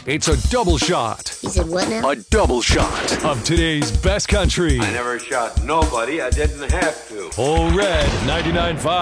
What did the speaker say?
It's a double shot. You said what now? A double shot of today's best country. I never shot nobody. I didn't have to. Ole Red 99.5.